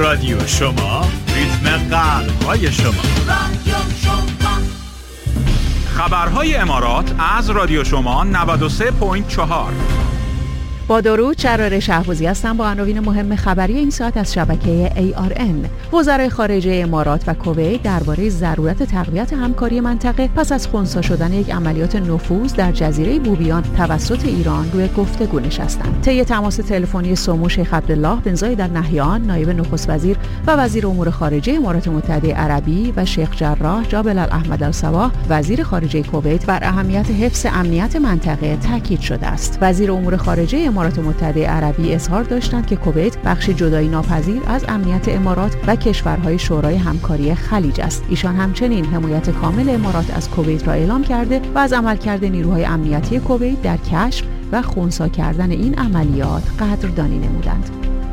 رادیو شما، ریتم قلب‌های شما. رادیو شما. خبرهای امارات از رادیو شما 93.4. با درود، شراره شهبازی هستم با عناوین مهم خبری این ساعت از شبکه ARN. وزرای خارجه امارات و کویت درباره ضرورت تقویت همکاری منطقه پس از خنثی شدن یک عملیات نفوذ در جزیره بوبیان توسط ایران روی گفتگو نشستند. طی تماس تلفنی سمو شیخ عبدالله بن زاید ال نهیان، نایب نخست وزیر و وزیر امور خارجه امارات متحده عربی و شیخ جراح جابر الاحمد الصباح، وزیر خارجه کویت، بر اهمیت حفظ امنیت منطقه تاکید شده است. وزیر امور خارجه امارات متحده عربی اظهار داشتند که کویت بخشی جدایی ناپذیر از امنیت امارات و کشورهای شورای همکاری خلیج است. ایشان همچنین حمایت کامل امارات از کویت را اعلام کرده و از عملکرد نیروهای امنیتی کویت در کشف و خنثی کردن این عملیات قدردانی نمودند.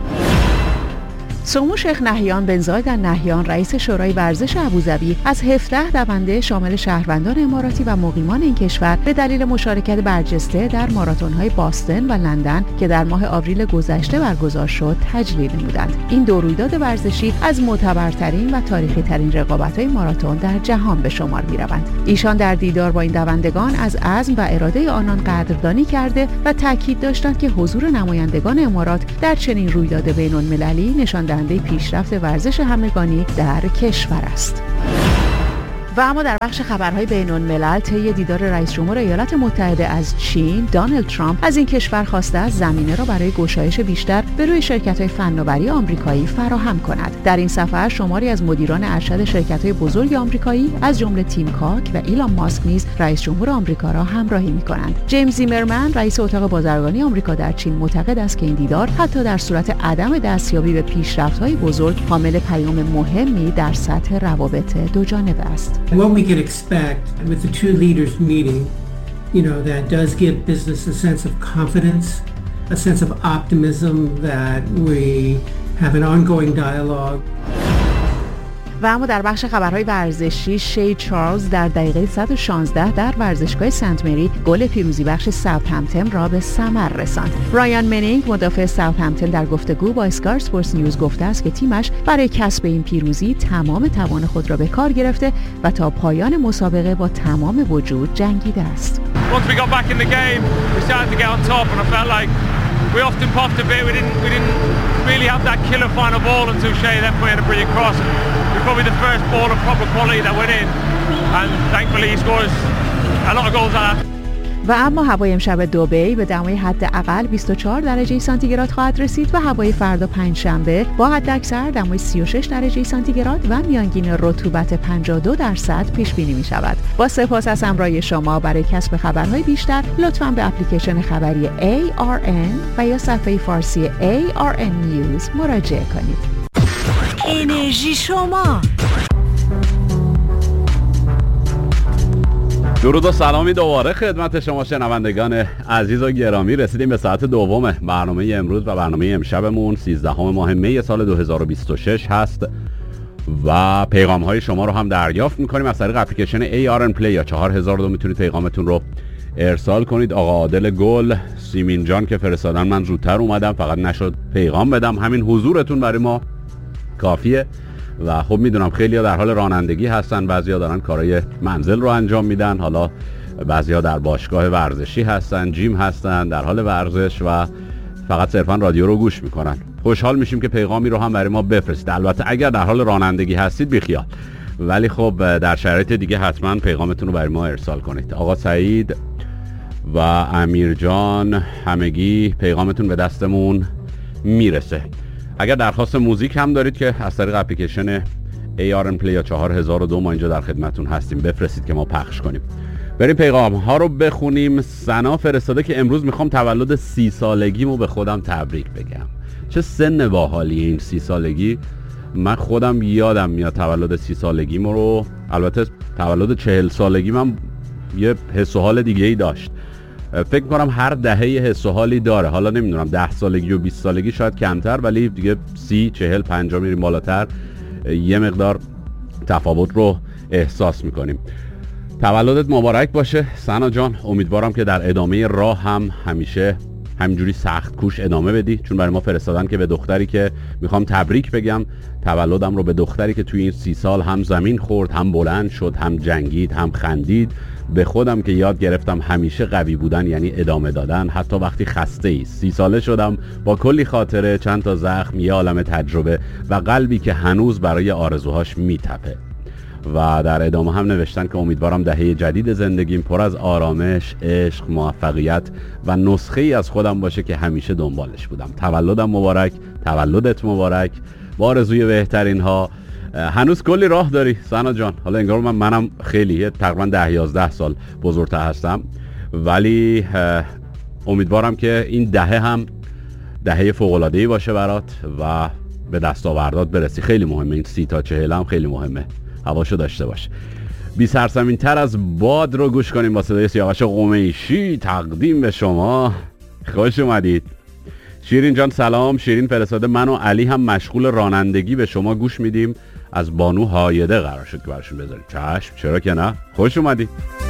سمو شیخ نهیان بن زاید ال نهیان، رئیس شورای ورزش ابوظبی، از 17 دونده شامل شهروندان اماراتی و مقیمان این کشور به دلیل مشارکت برجسته در ماراتون‌های باستن و لندن که در ماه آوریل گذشته برگزار شد تجلیل نمودند. این دو رویداد ورزشی از معتبرترین و تاریخی‌ترین رقابت‌های ماراتون در جهان به شمار می‌روند. ایشان در دیدار با این دوندگان از عزم و اراده آنان قدردانی کرده و تاکید داشتند که حضور نمایندگان امارات در چنین رویداد بین‌المللی نشان دهنده پیشرفت ورزش همگانی در کشور است. و اما در بخش خبرهای بین‌الملل، طی دیدار رئیس جمهور ایالات متحده از چین دونالد ترامپ از این کشور خواسته است زمینه را برای گشایش بیشتر به روی شرکت‌های فناوری آمریکایی فراهم کند. در این سفر شماری از مدیران ارشد شرکت‌های بزرگ آمریکایی از جمله تیم کاک و ایلان ماسک نیز رئیس جمهور آمریکا را همراهی می‌کنند. جیمز زیمرمن، رئیس اتاق بازرگانی آمریکا در چین، معتقد است که این دیدار حتی در صورت عدم دستیابی به پیشرفت‌های بزرگ حامل پیام مهمی در سطح روابط دوجانبه است. What we can expect with the two leaders meeting, that does give business a sense of confidence, a sense of optimism that we have an ongoing dialogue. و اما در بخش خبرهای ورزشی، شی چارلز در دقیقه 116 در ورزشگاه سنت مری گل پیروزی بخش ساوثهمپتون را به ثمر رساند. رایان منینگ، مدافع ساوثهمپتون، در گفتگو با اسکای اسپورتس نیوز گفته است که تیمش برای کسب این پیروزی تمام توان خود را به کار گرفته و تا پایان مسابقه با تمام وجود جنگیده است. We often popped a bit. We didn't really have that killer final ball until Shea then put in a brilliant cross. It was probably the first ball of proper quality that went in, and thankfully he scores a lot of goals like that. و اما هوای امشب دبی به دمای حداقل 24 درجه سانتیگراد خواهد رسید و هوای فردا پنجشنبه با حداکثر دمای 36 درجه سانتیگراد و میانگین رطوبت 52% پیش بینی می شود. با سپاس از همراهی شما. برای کسب خبرهای بیشتر لطفاً به اپلیکیشن خبری ARN و یا صفحه فارسی ARN News مراجعه کنید. انرژی شما. درود و سلامی دوباره خدمت شما شنوندگان عزیز و گرامی. رسیدیم به ساعت دوم برنامه امروز و برنامه امشبمون 13 ماه می سال 2026 هست و پیغام های شما رو هم دریافت میکنیم از طریق اپلیکیشن ARN Play یا 4002 میتونید پیغامتون رو ارسال کنید. آقا عادل گل، سیمین جان که فرستادن، من زودتر اومدم فقط نشد پیغام بدم. همین حضورتون برای ما کافیه و خب میدونم خیلی‌ها در حال رانندگی هستن، بعضیا دارن کارهای منزل رو انجام میدن، حالا بعضیا در باشگاه ورزشی هستن، جیم هستن، در حال ورزش و فقط صرفا رادیو رو گوش میکنن. خوشحال میشیم که پیغامی رو هم برای ما بفرستید. البته اگر در حال رانندگی هستید بیخیال، ولی خب در شرایط دیگه حتما پیغامتون رو برای ما ارسال کنید. آقا سعید و امیر جان، همگی پیغامتون به دستمون میرسه. اگر درخواست موزیک هم دارید که از طریق اپلیکیشن ARN Play یا 4002 ما اینجا در خدمتون هستیم، بفرستید که ما پخش کنیم. بریم پیغام ها رو بخونیم. سنا فرستاده که امروز میخوام تولد 30 سالگیمو به خودم تبریک بگم. چه سن باحالی این 30 سالگی. من خودم یادم میاد تولد 30 سالگیمو رو. البته تولد 40 سالگی من یه حس و حال دیگه ای داشت. فکر کنم هر دهه یه حس و حالی داره. حالا نمیدونم 10 سالگی و 20 سالگی شاید کمتر، ولی دیگه 30 40 50 میریم بالاتر یه مقدار تفاوت رو احساس میکنیم. تولدت مبارک باشه سنا جان. امیدوارم که در ادامه راه هم همیشه همینجوری سخت کوش ادامه بدی، چون برای ما فرستادن که به دختری که میخوام تبریک بگم تولدم رو، به دختری که توی این 30 سال هم زمین خورد، هم بلند شد، هم جنگید، هم خندید. به خودم که یاد گرفتم همیشه قوی بودن یعنی ادامه دادن، حتی وقتی خسته ای. 30 ساله شدم با کلی خاطره، چند تا زخم، یه عالمه تجربه و قلبی که هنوز برای آرزوهاش میتپه. و در ادامه هم نوشتن که امیدوارم دهه جدید زندگیم پر از آرامش، عشق، موفقیت و نسخه ای از خودم باشه که همیشه دنبالش بودم. تولدم مبارک، تولدت مبارک، با آرزوی بهترین ها. هنوز کلی راه داری سنا جان. حالا انگار منم خیلی تقریبا 10-11 سال بزرگتر هستم، ولی امیدوارم که این دهه هم دهه فوق‌العاده‌ای باشه برات و به دستاوردات برسی. خیلی مهمه این 30 تا 40 هم خیلی مهمه، حواشو داشته باش. بی سرزمین تر از باد رو گوش کنیم با صدای سیاوش قمیشی تقدیم به شما. خوش اومدید. شیرین جان سلام. شیرین فرستاده من و علی هم مشغول رانندگی به شما گوش میدیم، از بانو هایده قرار شد که براشون بذاریم. چشم، چرا که نه. خوش اومدید.